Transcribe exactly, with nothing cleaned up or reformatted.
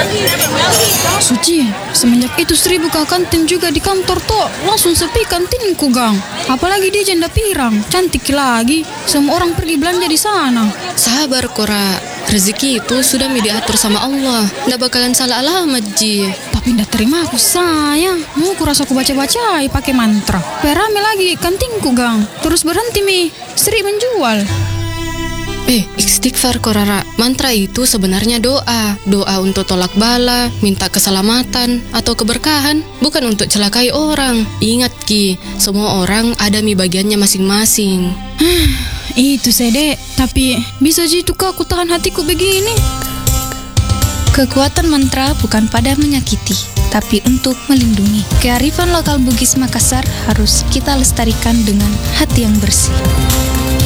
Suci, semenjak itu Sri buka kantin juga di kantor toh langsung sepi kantinku gang. Apalagi dia janda pirang, cantik lagi. Semua orang pergi belanja di sana. Sabar Kora, rezeki itu sudah diatur sama Allah. Nggak bakalan salah alamat Ji. Tapi ndak terima aku sayang. Mau kurasa aku baca-baca pakai mantra. Perame lagi kantinku gang. Terus berhenti mi, Sri menjual. Eh, istighfar Korara. Mantra itu sebenarnya doa. Doa untuk tolak bala, minta keselamatan, atau keberkahan. Bukan untuk celakai orang. Ingat Ki, semua orang ada mi bagiannya masing-masing. Itu Sede, tapi bisa jitu kau aku tahan hatiku begini. Kekuatan mantra bukan pada menyakiti, tapi untuk melindungi. Kearifan lokal Bugis Makassar harus kita lestarikan dengan hati yang bersih.